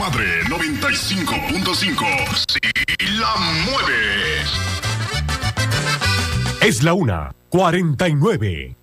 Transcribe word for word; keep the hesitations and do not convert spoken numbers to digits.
Madre noventa y cinco punto cinco. Si la mueves. Es la una, cuarenta y nueve.